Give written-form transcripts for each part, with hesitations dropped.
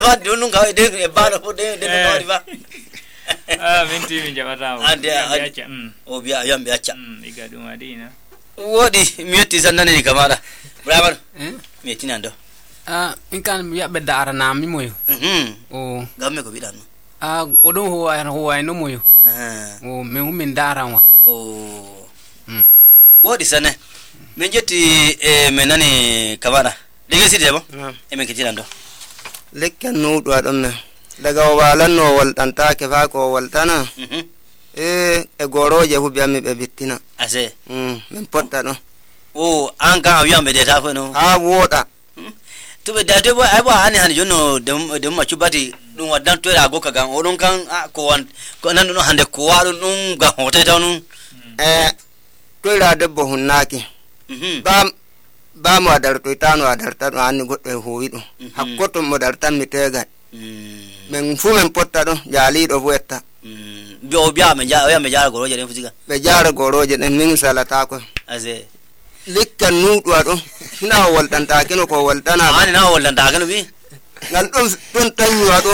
Wa dunu ga de ba lo de no di ba. Minti min jabata. Ande o biya yam biya cha. Iga duma dina. Wodi miyati sanane ni kamara. Brother. Miyati nando. In kan ya bedara na mi moyo. O gamme ko bidan. Odon ho no moyo. O me hu min dara wa. O wodi sanane. Men jetti menani kamara. Dige sidi bo. Men kiti nando. Lekkan no do adon me. Daga walan no wal tanta ke fa ko wal tana. E goroje hu biya mi be bittina. Ase. Men potta no. O an kan awiyan be de ta fa no. Woda. To be dade bo ai bo hani jono de ma chubati dum wadan to ra go kaga odon kan ko wan ko nan no hande ko waru dum ga hote tawnu to ra debbo hunnaki ba mo adar to tanu adar tan an goddo ho wido hakkoto mo dar tan mi tega men fu men potta do jali do wetta bio bia me ja goroje den fusiga be jara goroje den min salata ko ase likkan nudu ado na waltanta kino ko waltana ani na waltanta kino bi ngal don tanyu ado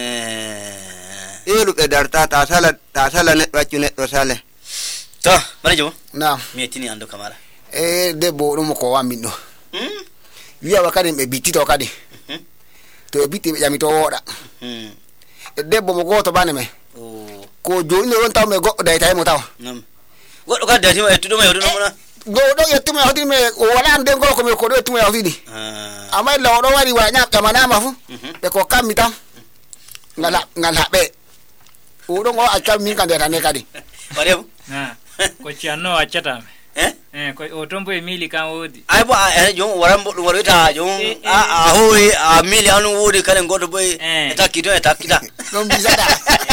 elu be darta ta sala ne baccu ne do sale to bana jobo na mi tini ando kamara debbo dum ko wa min do wiya wakade be bitti to kadi to bitti be jami to woda debbo mo goto bane me ko joni won taw me goddo dayta mo taw goddo ka dati ma ettudo ma yodo no do yettuma hodi me wala ande ngol ko me ko do yettuma hodi amay la do wari wa nyaam jamana ma fu be ko kammi tam ngala be o do ngo akam min kan de tane kadi bare ko cianno accata ko o tombo e mili kan wodi ay bo jom waram bo warita jom hoy a mili anu wodi kalen godo boy takito don bizada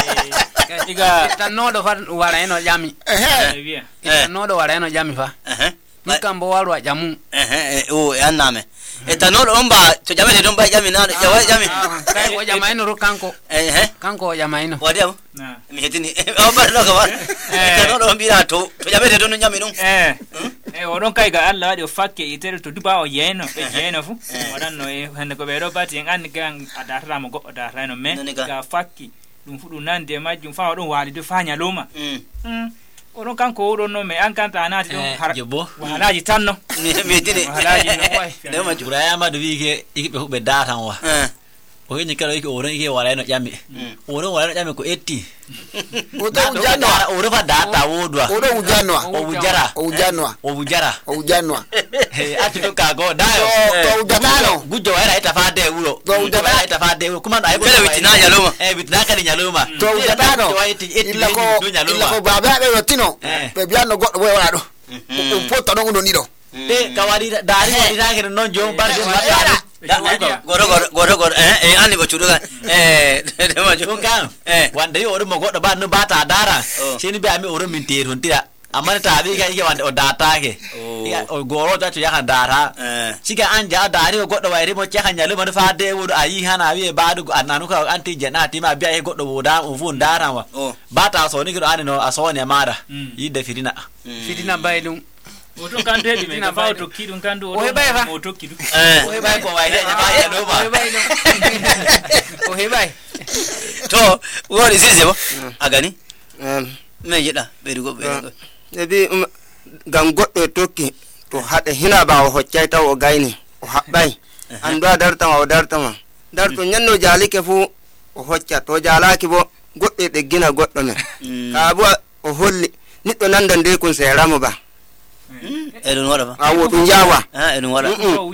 iga tanodo fa wala eno jami tanodo wala eno jami fa nikambo walwa jamu o anname tanodo omba to jamete don ba jami na jami kai wo jama eno kanko kanko jama eno wadi am mi hetini o ba no ka tanodo mbira to jamete don jami non odon kai ga Allah wadi o fakke itere to duba o yeno fu wadanno hande ko be do bati en an kan adara mo go adara no me ga fakki dum fudu nande majjum fa odon wali do fanya loma odon kanko odon no me an kan ta anati don jebo walaji tanno mi tini walaji no way de ma jura ya ma do wike ikibe hubbe datan wa o ni kala iki odon iki wala no jami odon wala no jami ko etti odon janwa odon fa data wodwa odon janwa o bujara ati to kago dayo to ujatano gujo era ita fa de ulo to ujatano ita fa de kuma ai kala witina nyaloma witina kala nyaloma to ujatano illa ko baba be rotino be biano goddo boy wala do o poto don no nido te kawari dari wadi ragere non jom barde matare goro ani bo chuduga de ma jom kan wande yo mo goddo ba no bata dara seni be ami oro min ter hontira amana ta bi ga ike wande o data ke o goro ta to yakan dara siga anja dari goddo wayre mo cekan nyalu man fa de wodo ayi hana wi baadu annanu ka anti janati ma biya e goddo woda o fun dara wa bata so ni ko ani no asone mara yidde fitina baydum oto kan dedi me fa oto kidum kan do oto kidu o hebay ko wayde ya do ba o hebay to wori sise bo agani me yida berugo ebi gam goddo tokki to hade hina ba o hoccay taw o gayni o habbay andu dartama darto nyanno jalike fu o hocca to jalaki bo goddo de gina goddo me ka bo o holli niddo nanda de kun seramo ba edun wala ba awo dun yawa edun wala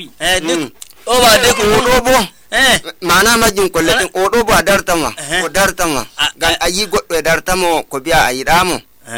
o ba de ko do bo mana majin kolleten o do bo dartama o dartama gal ayi goddo dartamo ko biya ayi damo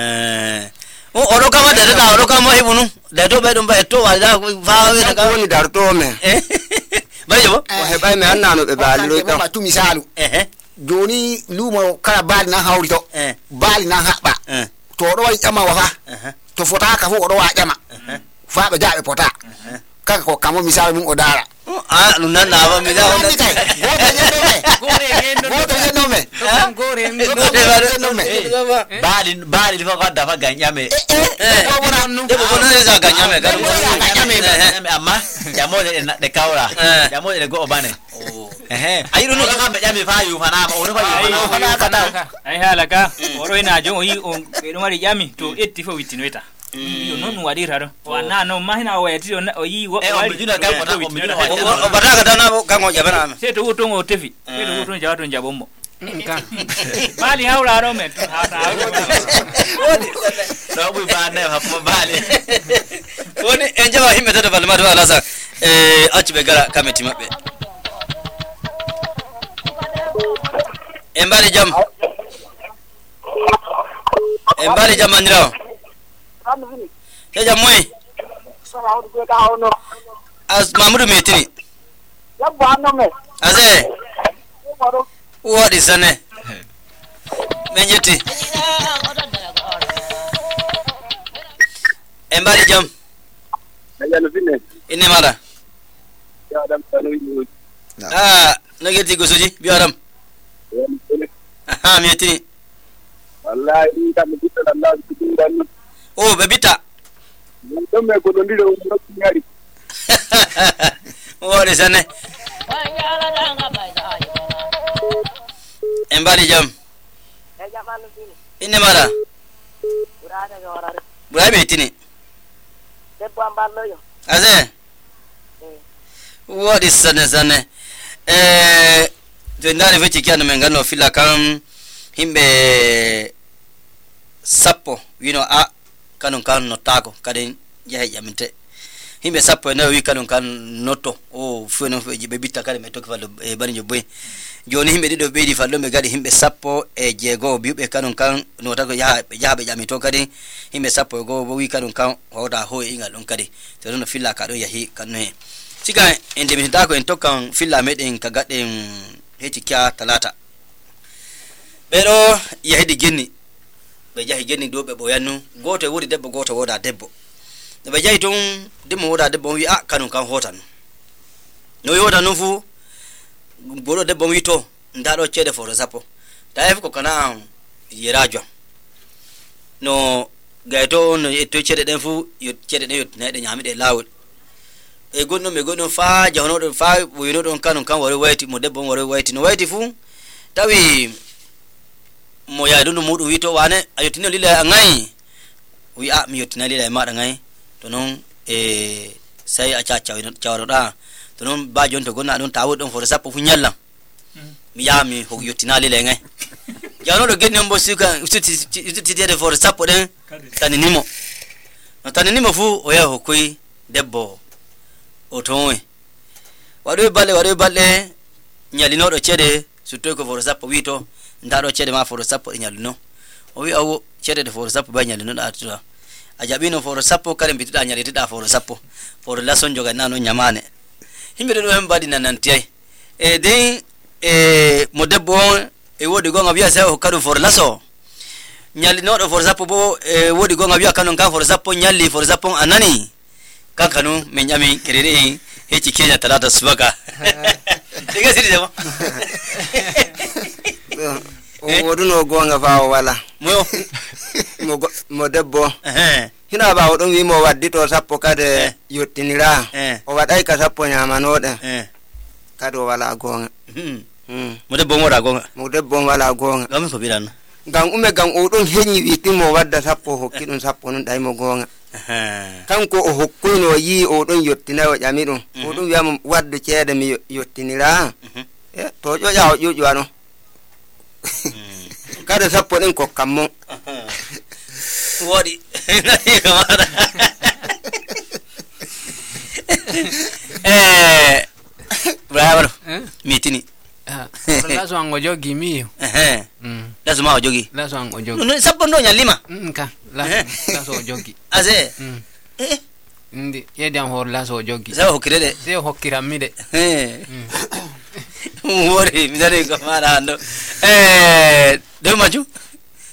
o do kama da o do kama hebunu da to be dum ba to wala fa we ka woni darto me ba yo o hebay me annano be baliro to ba tu misalu joni lumo kala bali na hawrito bali na habba to do way jama wa fa to fota ka fu do wa jama fa be jaabe pota kaka ko kamo misalu mun o dara nunan na ba mi da go me bali fa ko dafa ganyame debbo ko non za ganyame ga amma jamo de kawra jamo de go bane ayi no ka be jami fa yu fana ma o fa yu fana ai halaka oro ina jo yi on be no mari jami to etti fo witinweta yo non wadira do wana no mahina o yati o yi wo o bijuna ka ko bijuna o baraka dana ka ngo jabana se to wuto ngo tefi se to wuto jawato njabombo bali haura ro me no bu bane ha po bali woni enjaba himbe to balma do alasa acbe gara kameti mabbe embali jam andira ke jam moy as mamudu metini aze wodi sane menjeti embali jam ine mara nageti gosoji bi adam metini wallahi kam bitta Allah bitta oh bebita ndome ko ndiro ngari wodi sane embali jam ine mara bura metini debbo amballo yo aze wodi sane to ndare fecci kiano men ganno filla kam himbe sappo wino a kanun kan nottago kadin jahe jaminte himbe sappo na wi kanun kan notto o funo feji be bitta kala me tokki fallo e bani jobboy joni himbe dido beedi fallo me gadi himbe sappo e jego biube kanun kan notago yahabe jamito kadi himbe sappo go bo wi kanun kan hoda ho e ingal don kadi to non filla ka do yahi kanno he siga ende mi tako en tokkan filla meden ka gaden heti kya talata bero yahidi genni be jahi genni do be boyannu goto wuri debbo goto woda debbo be jahi tun dimo woda debbo wi a kanun kan hotan no yoda no fu boro debbo wi to ndado cede for zapo taif ko kana yerajo no gaito no to cede den fu yo cede den yo na de nyamide lawol e gonno me gonno fa jawno do fa wino don kanun kan wori wayti mo debbo wori wayti no wayti fu tawi mo ya dundu mudu wito wane ayotino lila ngai wi a mi yotina lila ma ngai to non sai a cha chawro da to non ba jonto gonna don tawo don for sappo fu nyalla mi ya mi ho yotina lila ngai jawno do genno mbo suka uti de for sappo den tanimo fu o ya ho koi debbo o tonwe wado balle nyalino do cede sutto ko for sappo wito ndado cede ma for sappo e nyalino o wi awo cede de for sappo ba nyalino da atuwa ajabino for sappo kare bituda nyalita for sappo for lason joga nano nyamane himbe do hem badi nanantiyai de mo debbo e wodi gonga biya sai o kadu for laso nyalino do for sappo bo wodi gonga biya kanon kan for sappo nyalli for sappo anani kankanu men nyami kerere heci kenya talata subaka diga siri jama woduno gonga faawo wala mo debbo hina ba wodon wi mo waddi to sappo kade yottinira o wadai ka sappo nyamanode kado wala gonga mo debbo mo wala gonga gam ko bidan gam o don henyi witi mo wadda sappo hokkidun sappo non dai mo gonga kanko o hokkuno yi o don yottina o jami dum o dum wi'am wadde ceede mi yottinira to joja o juju ano kada sappo den ko kammo wodi nani kamara bravo mitini laso ango jogi miyo laso ma jogi no sappo ndo nyalima ka laso jogi aze ndi yedam hor laso jogi sa hokirede se hokiramide wori midare kamara ando de maju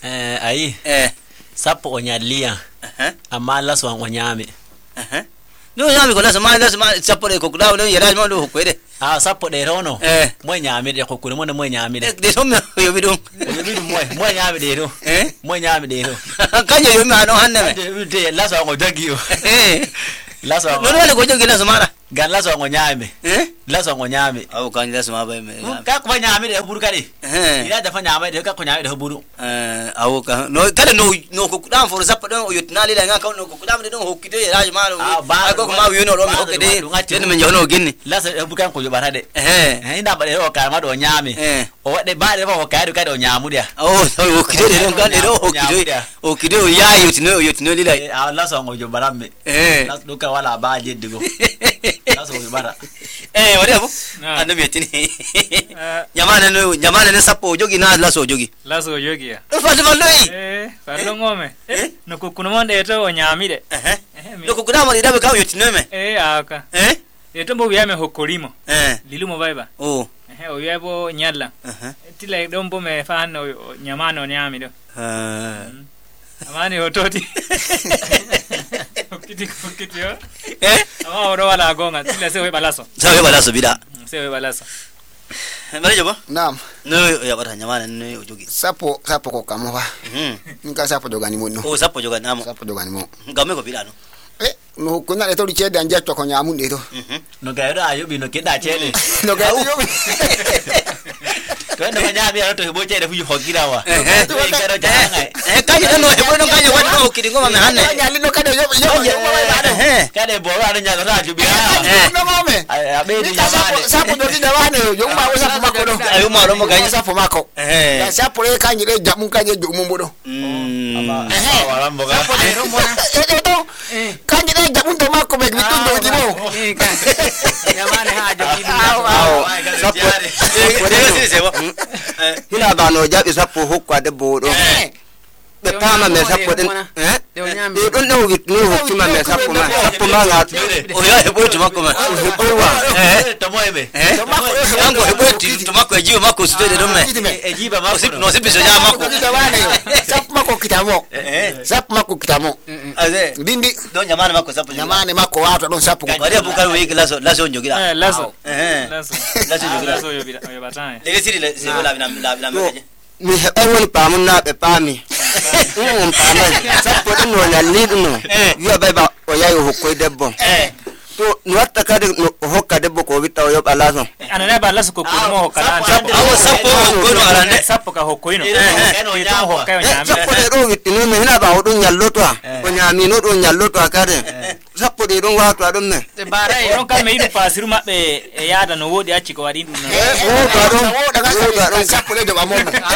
ayi sappo o nyalia amma laso an o nyame no nyami ko laso ma sappo de ko kuda no yera ma do hokkede sappo de rono mo nyami de ko kuno mo mo nyami de so me yo bidum mo nyami de do mo nyami de do kanyo yo ma no hanne de laso ko jagio laso no ko jogi laso mara gan laso ngo nyame laso ngo nyame aw kan laso ma ba me ka ko nyame de buru kade ila da fa nyame de ka ko nyame de buru aw ka no kada no ko kudam for sappo don o yutnali la nga ka no ko kudam de don hokkide raaj ma no ko ma wiino do mi hokkede den men jono ginni laso e bukan ko yobata de ina ba de o ka ma do nyame o wade ba de ko ka do ka do nyamu dia hokkide de don kan de do hokkide o ya yutno lila laso ngo yobara me laso do ka wala ba je digo laso yobara wadi abu ando mi tini nyamana ne sappo jogi na laso jogi ya fatu malloi fallo ngome no kukuno monde to nyami de no kukuna mo idabe ka yutineme aka eto mbo yame hokorimo lilumo baiba o yebo nyalla tile dombo me fano nyamano nyami do amani hototi okiti yo ama oro wala gonga tile sewe balaso bida sewe balaso mare jobo naam no ya bata nyamana no ojogi sapo ko kamo ba nka sapo jogani mo no sapo jogani amo sapo jogani mo ngame ko bida no no kuna le to di chede anje to ko nyamu de to no ga ro ayo bi no keda chede no ga yo kwenda manyami ya to hebo chede fuji hogira wa karo janga kaje no hebo no kaje wano kiringo ma hanne nyali no kade yo kade bo wa nya ra ju bi no mame abe ni nyamane sapo do di dawane yo ma wo sapo mako do ayo ma ro mo kaje sapo mako ya sapo le kanje le jamu kanje jo mo bodo wala mboga sapo de ro mo na to kanje le jamu to mako be bitu do di mo nyamane ha jo bi sapo hina bano jabi sapo hokwa de bodo be pama me sapo den de don no wit no hokuma me sapo ma nga o ya hebo to mako ma to moebe to mako yango hebo to mako ejiba mako sto de don me ejiba mako no sipiso ja mako sapo mako kitamo sapo mako kitamo aze dindi don nyamane mako sapo nyamane mako watu don sapo ko bari abuka wi laso njogira laso njogira laso yo batane lege siri le se wala bina meje mi hewon pamun na be pami pama sapo den no nyalli no yo baba o yayo hokko debbo to nuwatta kade hokka debbo ko witta o yoba laso anane ba laso ko mo hokka awo sapo ko no arande sapo ka hokko ino to hokka yo nyami sapo de do witti no hina ba o don nyalloto o nyami no do nyalloto kade sapo de don wato adon ne te bare on kan me idu pasiru mabbe e yada no wodi acci ko wadi dum no o daga sapo le do ba mo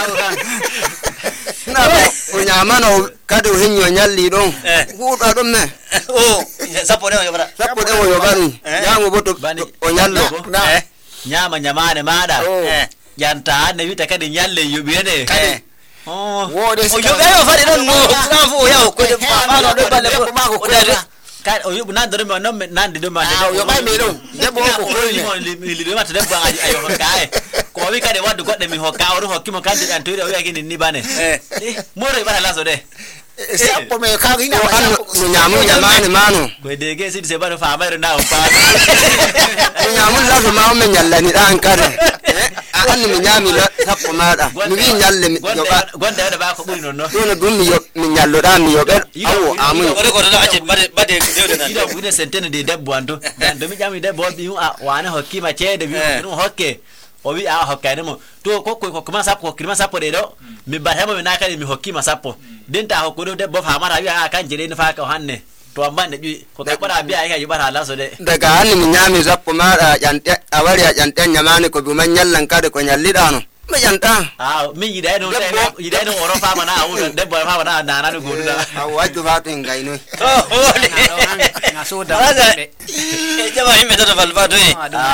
na o nyamano kade o hinyo nyalli don ko adon ne o sapo de o yobani yango boto o nyallo nyama nyamane mada yanta ne wita kade nyalle yobene wode o yobayo fadi don no kanfu ya ko de fama do balle ko ka o yubu nan do me no nan de do ma yo bay me do debbo ko ko ni li do ma to debbo ayo hokkae ko wi kade waddu godde mi hokka o hokkimo kande an toyde o wi akini ni bane mo re bara laso de sapo me ka ina no nyamu nyamane manu ko dege sidi se baro fa mayro na o pa nyamu laso ma me nyallani dan kare an mi nyami la sapo mada mi wi nyalle mi yoba gonde wada ba ko buri non no no dum mi yo mi nyallo da mi yobe awo amun ko da acce bade dewde nan ida bude sentene de debbo ando dan do mi jami debbo bi wana hokkima cede bi no hokke o wi a hokkane mo to ko kuma sapo kirma sapo de do mi barhamo mi nakade mi hokkima sapo denta hokko do debbo fa mara wi a kan jere ni fa ka hanne to amma ne bi ko ka bara biya ai bara laso de daga hanni mi nyami sapo mara yante awari yante nyamane ko dum nyallan kade ko nyalli dano me yanta mi yida no oro fa mana awu debbo fa mana na no godu da awaju fa to ngai no na so da e jama himme to falfa to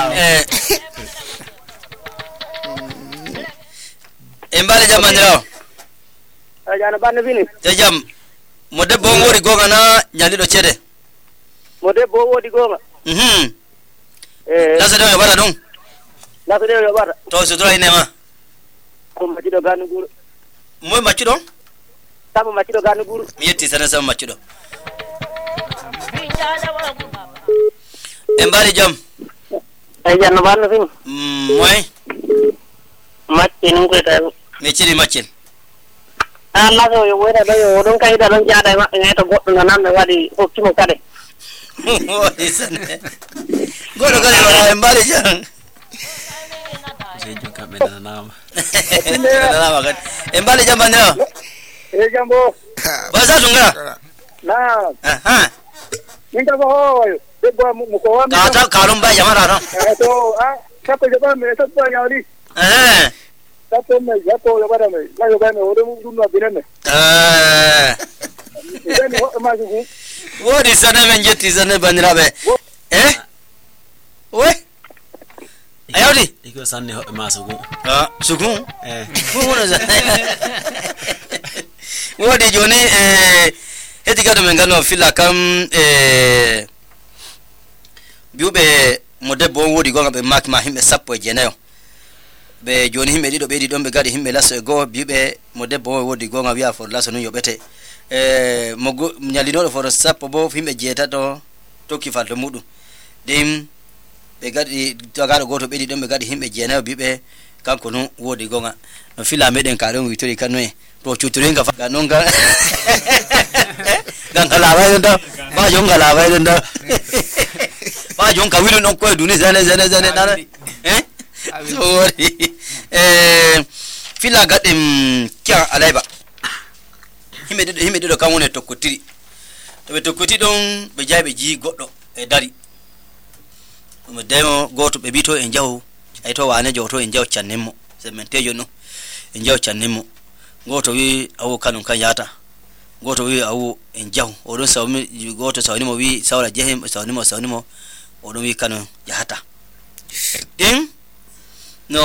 embale jamandiro ajana banne fini jam mo debbo wori gonga na nyalido cede mo debbo wodi gonga lasa do yobata dum lasa do yobata to so dra inema ko macido ganu guru moy macido sabo macido ganu guru mi yetti sana sama macido embali jam ay janna banna fin moy macci num ko ta me ciri maccel Allah so yo wera do yo don kay da don jaada ma ngeta goddo na nambe wadi hokkimo kade wodi sane godo kade wala embali jam jeju kambe na nama kan embali jam bande e jambo basa tunga na aha ninga bo debbo mu ko wa ka ta kalum ba jamara no to kapo jaba me to ba yawli kapo me yapo yo bara me la yo ba me odo mu dunna binene ene ho ma ju wodi sana men jetti sana bandirabe we ayodi iko sanne ho ma sugu sugu ngono za wodi joni heti gado men gano fila kam biube modebbo wodi gonga be mak ma himbe sappo e jenayo be joni himbe dido be di don be gadi himbe laso e go biube modebbo wodi gonga wi'a for laso no yobete mo nyalino for sappo bo himbe jeta to tokki falto mudum dim be gadi to gado goto be di don be gadi himbe jenayo biube kanko no wodi gonga no fila meden ka don witori kanwe to chuturenga fa ganonga gangala wa ndo ba jonga la wa ndo ba jonga wilu non ko duni zane dana sorry fila gadim kya alaiba himbe do kan woni tokkotiri to be tokkoti don be jaabe ji goddo e dari mo demo goto be bito en jaw ay to wane joto en jaw channemo sementejo no en jaw channemo goto wi awu kanun kan yata goto wi awu en jaw odon sawmi goto sawnimo wi sawra jehim sawnimo odon wi kanun yahata den no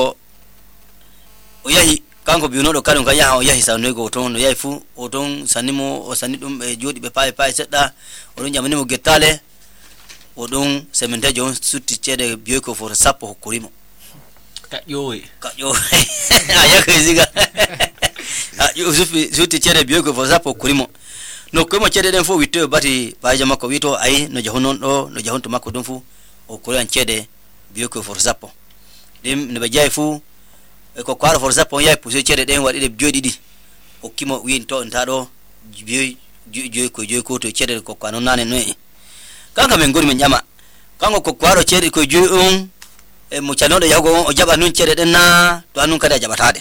o yahi kanko biuno do kanun kan yaha o yahi sawne goto no yahi fu odon sanimo o sanidum e jodi be pay sedda odon jamanimo gettale odon sementejo sutti cede bioko for sappo hokkurimo ka yo ayako ziga sutti cede bioko for sappo hokkurimo no ko cede den fo witto bati baaje makko wito ay no jahunon do no jahunto makko dum fu o ko yan cede bioko for sappo dim no be jay fu ko kwaro for sappo yay puso cede den wadi de jodidi o kimo winto ntado joy ko to cede ko kanon nane no kanga men gori men nyama kango ko kwaro cede ko joy e mo chanodo yago o jaba nun cede den na to anun kada jabatade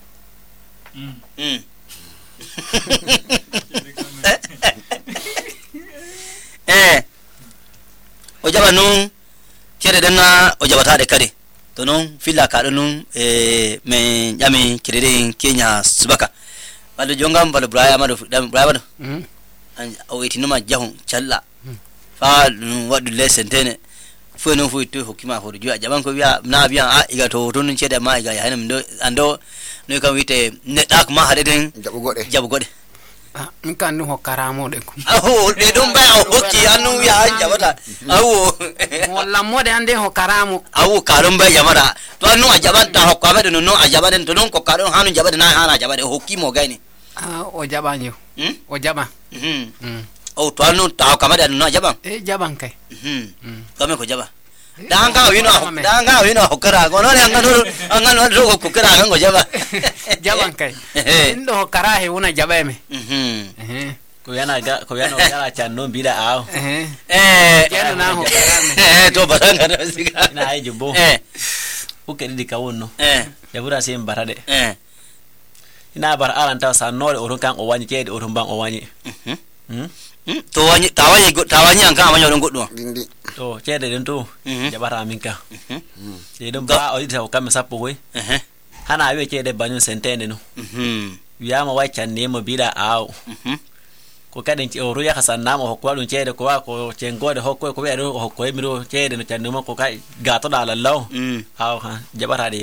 o jaba nun cede den na o jabatade kade to non filla ka don men jami kireden Kenya subaka bado jongam bado Brahima do an o etinuma jahun challa fa wadu lesentene fu no fu to hokima ho ju ajaban ko wiya na biya a iga to ton cede ma iga ya hanam do ando no kan wite ne dak ma hadeden jabu gode min kan no karamo de ko de dum ba o hokki anu ya jabata wala mode ande ho karamo karum ba jamara to anu ajaban ta hokka ba no ajaban to non ko karon hanu jabade na hana jabade hokki mo gaini o jabanyo o jaba o to anu ta hokka ba no ajaban jaban kai kame ko jaba danga wino hokara gono ne angano ro ko kara gango jaba jaban kai indo hokara he una jabeme ko yana gara channo bida ao jeno na hokara to baranga no siga na ay jumbo o kedi di kawonno yabura sem barade ina bar alanta sa no o kan o wani kede o ban o wani to wani tawani an kan amanyo don goddo to cede den to jabara minka don ba o ita o kam sappo we hana we cede banyu sentene no wiya ma wacha ne mo bida aw ko kadin ci o ruya hasan namo hokko dun cede ko ko cengode hokko ko we do hokko miro cede no tanno ko ka gato dala law ha jabara de